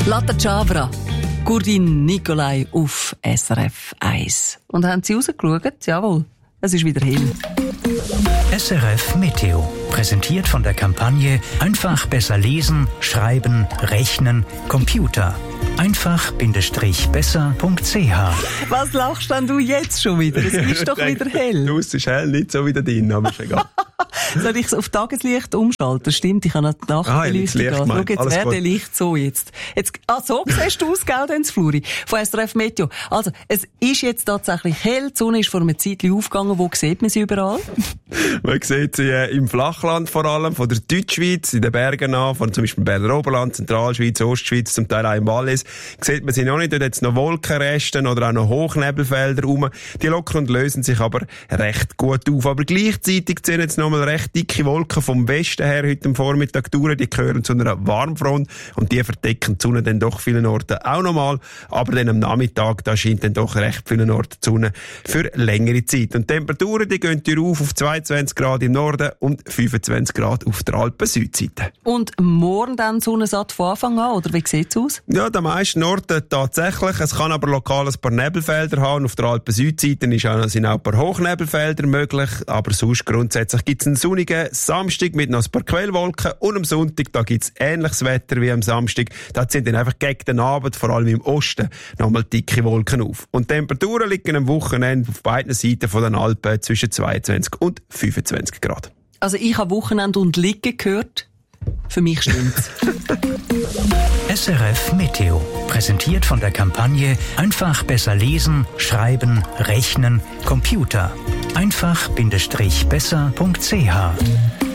Latte Chavra, Gurdin Nicolai auf SRF 1. Und haben Sie rausgeschaut? Jawohl, es ist wieder hell. SRF Meteo, präsentiert von der Kampagne Einfach besser lesen, schreiben, rechnen, Computer. Einfach-besser.ch. Was lachst denn du jetzt schon wieder? Es ist doch wieder hell. Du, es ist hell, nicht so wie da drin, aber ist egal. Soll ich es auf Tageslicht umschalten? Stimmt, ich habe noch die Nachtbeleuchtung an. Schau, jetzt wäre der Licht so jetzt. So siehst du aus, gell, Dens Fluri, von SRF Meteo. Also, es ist jetzt tatsächlich hell. Die Sonne ist vor einem Zeitchen aufgegangen. Wo sieht man sie überall? Man sieht sie im Flachland vor allem, von der Deutschschweiz, in den Bergen an, von zum Beispiel Berner Oberland, Zentralschweiz, Ostschweiz, zum Teil auch im Wallis. Sieht man sie noch nicht, dort jetzt noch Wolkenreste oder auch noch Hochnebelfelder rum. Die lockern und lösen sich aber recht gut auf. Aber gleichzeitig ziehen jetzt nochmal recht dicke Wolken vom Westen her heute am Vormittag durch. Die gehören zu einer Warmfront und die verdecken die Sonne dann doch vielen Orten auch nochmal. Aber dann am Nachmittag, da scheint dann doch recht vielen Orten die Sonne für längere Zeit. Und die Temperaturen, die gehen hier auf 22 Grad im Norden und 25 Grad auf der Alpen-Südseite. Und morgen dann Sonnensatt von Anfang an, oder wie sieht es aus? Ja, der meisten Orten tatsächlich. Es kann aber lokal ein paar Nebelfelder haben. Auf der Alpen-Südseite sind auch ein paar Hochnebelfelder möglich. Aber sonst grundsätzlich gibt es einen sonnigen Samstag mit noch ein paar Quellwolken. Und am Sonntag, da gibt es ähnliches Wetter wie am Samstag. Da sind dann einfach gegen den Abend, vor allem im Osten, nochmal dicke Wolken auf. Und die Temperaturen liegen am Wochenende auf beiden Seiten von den Alpen zwischen 22 und 25 Grad. Also ich habe Wochenende und Liegen gehört. Für mich stimmt's. SRF Meteo, präsentiert von der Kampagne Einfach besser lesen, schreiben, rechnen, Computer. Einfach-besser.ch.